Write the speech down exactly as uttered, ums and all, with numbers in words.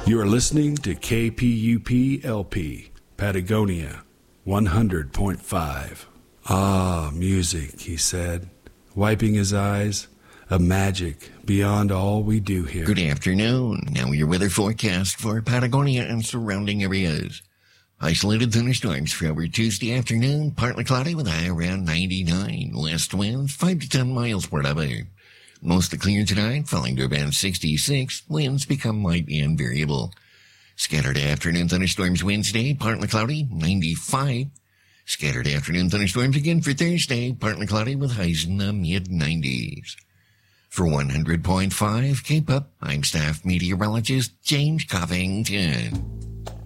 You are listening to K P U P L P, Patagonia, one hundred point five. Ah, music, he said, wiping his eyes. A magic beyond all we do here. Good afternoon. Now your weather forecast for Patagonia and surrounding areas. Isolated thunderstorms for over Tuesday afternoon, partly cloudy with a high around ninety-nine. West winds five to ten miles per hour. Mostly clear tonight, falling to around sixty-six. Winds become light and variable. Scattered afternoon thunderstorms Wednesday, partly cloudy, ninety-five. Scattered afternoon thunderstorms again for Thursday, partly cloudy with highs in the mid-nineties. For one hundred point five K P U P, I'm staff meteorologist James Covington.